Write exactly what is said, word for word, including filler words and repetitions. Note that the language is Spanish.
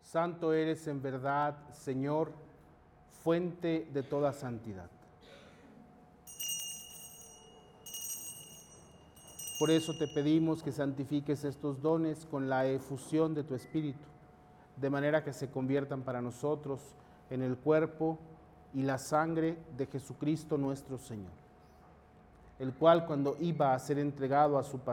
Santo eres en verdad, Señor, fuente de toda santidad. Por eso te pedimos que santifiques estos dones con la efusión de tu Espíritu, de manera que se conviertan para nosotros en el cuerpo y la sangre de Jesucristo nuestro Señor, el cual, cuando iba a ser entregado a su pasión,